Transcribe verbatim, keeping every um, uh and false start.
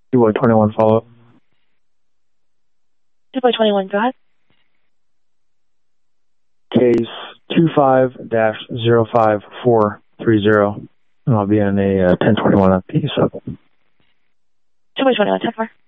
two boy twenty-one, follow up. two boy twenty-one, go ahead. Case two five dash zero five four three zero. And I'll be in a uh, ten twenty-one on P seven. two boy twenty-one, ten four.